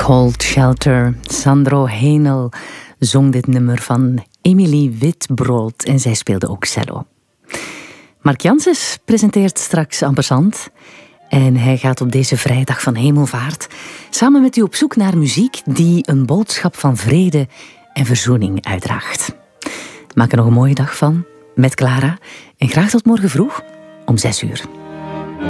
Cold Shelter. Sandro Henel zong dit nummer van Emilie Witbrood en zij speelde ook cello. Mark Janssens presenteert straks En Passant. En hij gaat op deze vrijdag van Hemelvaart samen met u op zoek naar muziek die een boodschap van vrede en verzoening uitdraagt. Maak er nog een mooie dag van met Clara en graag tot morgen vroeg om 6 uur.